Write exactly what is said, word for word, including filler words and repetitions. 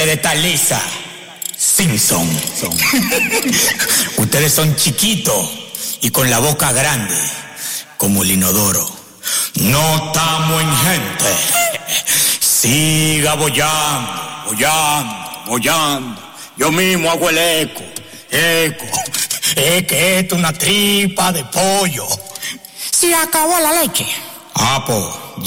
de estar lisa. Simpson. Ustedes son chiquitos y con la boca grande, como el inodoro. No estamos en gente. Siga bollando, bollando, bollando. Yo mismo hago el eco, eco. Es que esto es una tripa de pollo. Se acabó la leche. Ah, pues,